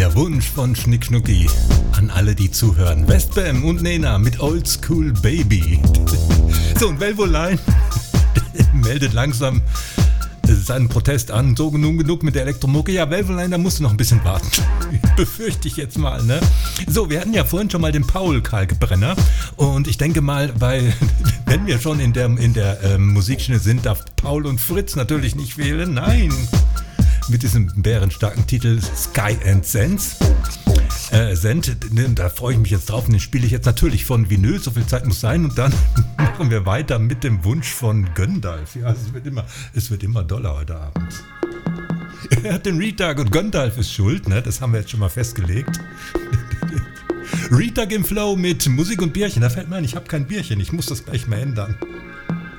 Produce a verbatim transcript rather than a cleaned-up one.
Der Wunsch von Schnick Schnucki an alle, die zuhören. Westbam und Nena mit Old School Baby. So, und Velvoline meldet langsam seinen Protest an. So genug, genug mit der Elektromucke. Ja, Velvoline, da musst du noch ein bisschen warten. Befürchte ich jetzt mal, ne? So, wir hatten ja vorhin schon mal den Paul Kalkbrenner. Und ich denke mal, weil, wenn wir schon in der, in der ähm, Musikschiene sind, darf Paul und Fritz natürlich nicht fehlen. Nein! Mit diesem bärenstarken Titel Sky and Sense. Äh, Send, da freue ich mich jetzt drauf und den spiele ich jetzt natürlich von Vinyl, so viel Zeit muss sein und dann machen wir weiter mit dem Wunsch von Gandalf. Ja, es wird immer, es wird immer doller heute Abend. Er hat den Retag und Gandalf ist schuld, ne? Das haben wir jetzt schon mal festgelegt. Retag im Flow mit Musik und Bierchen, da fällt mir ein, ich habe kein Bierchen, ich muss das gleich mal ändern.